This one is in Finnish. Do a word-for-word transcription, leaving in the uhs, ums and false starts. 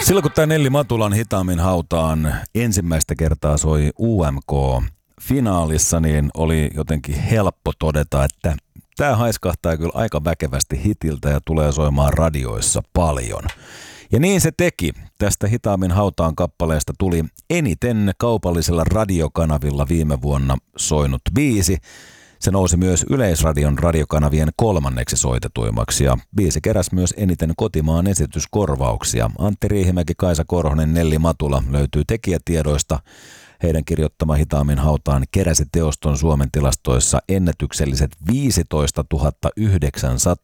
Silloin kun tämä Nelli Matulan Hitaammin hautaan ensimmäistä kertaa soi U M K-finaalissa, niin oli jotenkin helppo todeta, että tämä haiskahtaa kyllä aika väkevästi hitiltä ja tulee soimaan radioissa paljon. Ja niin se teki. Tästä Hitaammin hautaan kappaleesta tuli eniten kaupallisella radiokanavilla viime vuonna soinut biisi. Se nousi myös Yleisradion radiokanavien kolmanneksi soitetuimmaksi ja biisi keräsi myös eniten kotimaan esityskorvauksia. Antti Riihimäki, Kaisa Korhonen, Nelli Matula löytyy tekijätiedoista. Heidän kirjoittama Hitaammin hautaan keräsi teoston Suomen tilastoissa ennätykselliset viisitoistatuhatta yhdeksänsataa